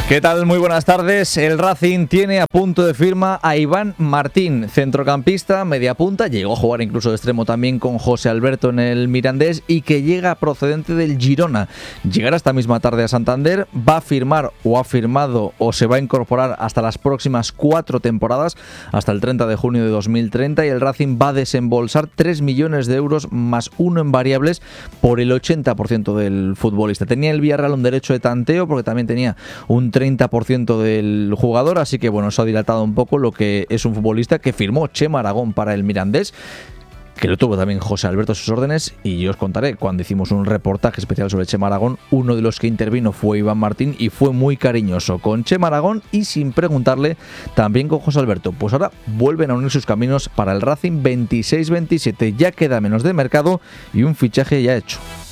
¿Qué tal? Muy buenas tardes. El Racing tiene a punto de firma a Iván Martín, centrocampista, media punta. Llegó a jugar incluso de extremo también con José Alberto en el Mirandés y que llega procedente del Girona. Llegará esta misma tarde a Santander, va a firmar o ha firmado o se va a incorporar hasta las próximas 4 temporadas, hasta el 30 de junio de 2030, y el Racing va a desembolsar 3 millones de euros más uno en variables por el 80% del futbolista. Tenía el Villarreal un derecho de tanteo porque también tenía un 30% del jugador, así que bueno, eso ha dilatado un poco lo que es un futbolista que firmó Chema Aragón para el Mirandés, que lo tuvo también José Alberto a sus órdenes, y yo os contaré, cuando hicimos un reportaje especial sobre Chema Aragón, uno de los que intervino fue Iván Martín y fue muy cariñoso con Chema Aragón y sin preguntarle también con José Alberto. Pues ahora vuelven a unir sus caminos para el Racing 26-27, ya queda menos de mercado y un fichaje ya hecho.